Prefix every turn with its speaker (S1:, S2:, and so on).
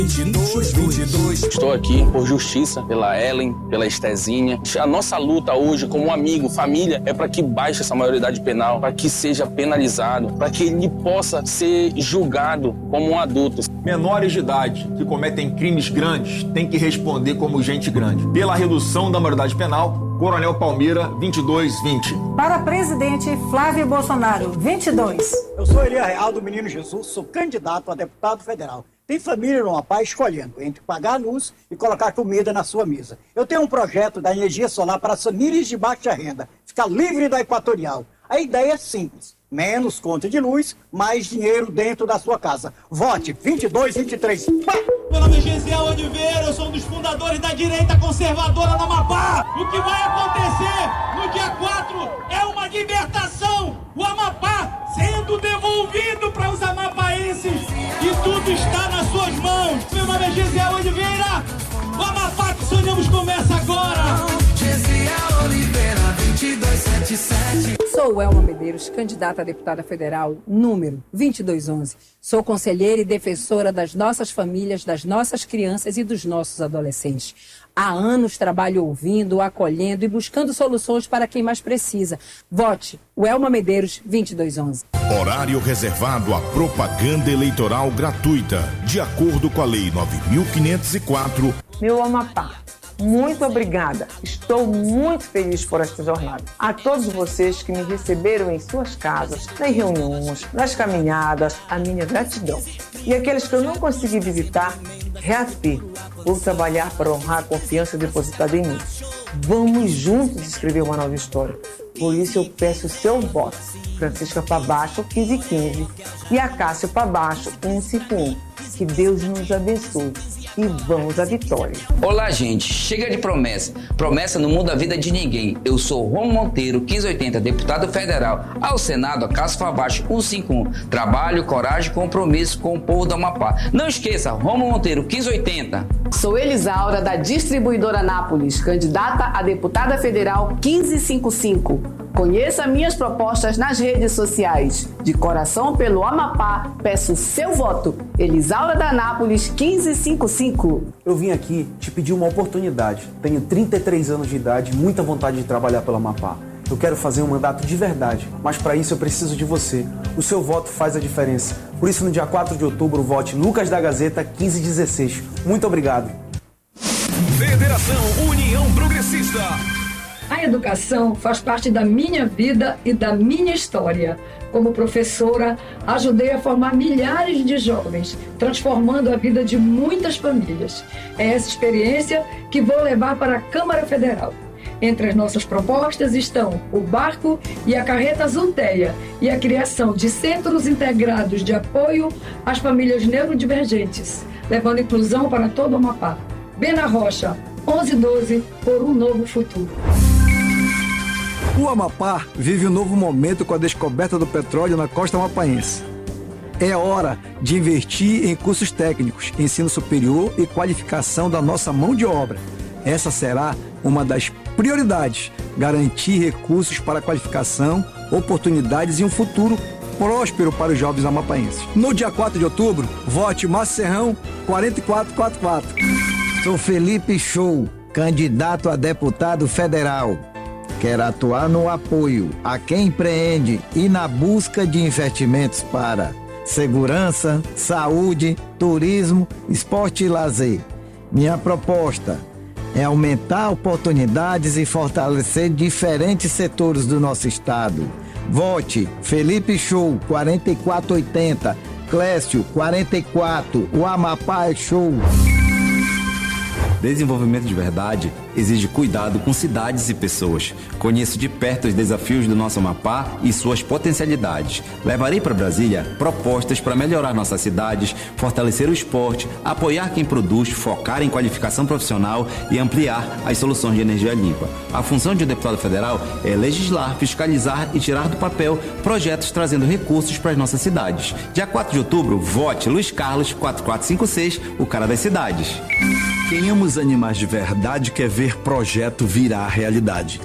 S1: 22.
S2: Estou aqui por justiça, pela Ellen, pela Estezinha. A nossa luta hoje, como amigo, família, é para que baixe essa maioridade penal, para que seja penalizado, para que ele possa ser julgado como um adulto.
S3: Menores de idade que cometem crimes grandes têm que responder como gente grande. Pela redução da maioridade penal, Coronel Palmira, 2220.
S4: Para presidente, Flávio Bolsonaro, 22.
S5: Eu sou Elia Real do Menino Jesus, sou candidato a deputado federal. Tem família no Amapá escolhendo entre pagar a luz e colocar comida na sua mesa. Eu tenho um projeto da energia solar para as famílias de baixa renda, ficar livre da Equatorial. A ideia é simples. Menos conta de luz, mais dinheiro dentro da sua casa. Vote 2223.
S6: Meu nome é Gesiel Oliveira, eu sou um dos fundadores da direita conservadora no Amapá. O que vai acontecer no dia 4 é uma libertação. O Amapá sendo devolvido para os amapaenses. E tudo está nas suas mãos. Meu nome é Gesiel Oliveira. O Amapá que sonhamos começa agora.
S1: Gesiel Oliveira, 2277.
S4: Sou Elma Medeiros, candidata a deputada federal, número 2211. Sou conselheira e defensora das nossas famílias, das nossas crianças e dos nossos adolescentes. Há anos trabalho ouvindo, acolhendo e buscando soluções para quem mais precisa. Vote o Elma Medeiros 2211.
S7: Horário reservado à propaganda eleitoral gratuita, de acordo com a Lei 9.504.
S8: Meu Amapá, muito obrigada. Estou muito feliz por esta jornada. A todos vocês que me receberam em suas casas, nas reuniões, nas caminhadas, a minha gratidão. E aqueles que eu não consegui visitar, reafirmo. Vou trabalhar para honrar a confiança depositada em mim. Vamos juntos escrever uma nova história. Por isso eu peço o seu voto. Francisca Pabacho, 1515. E Acácio Pabacho, 151. Que Deus nos abençoe. E vamos à vitória.
S9: Olá, gente. Chega de promessa. Promessa não muda a vida de ninguém. Eu sou Romo Monteiro, 1580, deputado federal. Ao Senado, Acácio Pabacho, 151. Trabalho, coragem e compromisso com o povo do Amapá. Não esqueça, Romo Monteiro, 1580.
S10: Sou Elisaura, da distribuidora Anápolis, candidata a deputada federal 1555. Conheça minhas propostas nas redes sociais. De coração pelo Amapá, peço seu voto. Elisaura da Anápolis, 1555.
S11: Eu vim aqui te pedir uma oportunidade. Tenho 33 anos de idade e muita vontade de trabalhar pelo Amapá. Eu quero fazer um mandato de verdade, mas para isso eu preciso de você. O seu voto faz a diferença. Por isso, no dia 4 de outubro, vote Lucas da Gazeta, 1516. Muito obrigado.
S7: Federação União Progressista.
S12: A educação faz parte da minha vida e da minha história. Como professora, ajudei a formar milhares de jovens, transformando a vida de muitas famílias. É essa experiência que vou levar para a Câmara Federal. Entre as nossas propostas estão o barco e a carreta Zulteia e a criação de centros integrados de apoio às famílias neurodivergentes, levando inclusão para todo o Amapá. Bena Rocha, 1112, por um novo futuro.
S13: O Amapá vive um novo momento com a descoberta do petróleo na costa amapaense. É hora de investir em cursos técnicos, ensino superior e qualificação da nossa mão de obra. Essa será uma das prioridades, garantir recursos para qualificação, oportunidades e um futuro próspero para os jovens amapaenses. No dia 4 de outubro, vote Márcio Serrão, 4444.
S14: Sou Felipe Show, candidato a deputado federal. Quero atuar no apoio a quem empreende e na busca de investimentos para segurança, saúde, turismo, esporte e lazer. Minha proposta é aumentar oportunidades e fortalecer diferentes setores do nosso estado. Vote Felipe Show, 4480, Clécio, 44, o Amapá é show.
S15: Desenvolvimento de verdade exige cuidado com cidades e pessoas. Conheço de perto os desafios do nosso Amapá e suas potencialidades. Levarei para Brasília propostas para melhorar nossas cidades, fortalecer o esporte, apoiar quem produz, focar em qualificação profissional e ampliar as soluções de energia limpa. A função de um deputado federal é legislar, fiscalizar e tirar do papel projetos trazendo recursos para as nossas cidades. Dia 4 de outubro, vote Luiz Carlos, 4456, o cara das cidades.
S13: Quem ama os animais de verdade quer ver projeto virar realidade.